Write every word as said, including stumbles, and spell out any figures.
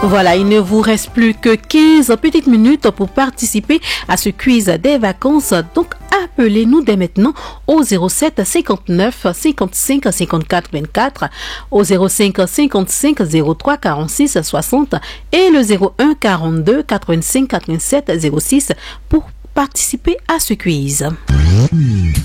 Voilà, il ne vous reste plus que quinze petites minutes pour participer à ce quiz des vacances. Donc, appelez-nous dès maintenant au zéro sept cinquante-neuf cinquante-cinq cinquante-quatre vingt-quatre, au zéro cinq cinquante-cinq zéro trois quarante-six soixante et le zéro un quarante-deux quatre-vingt-cinq quatre-vingt-sept zéro six pour participer à ce quiz.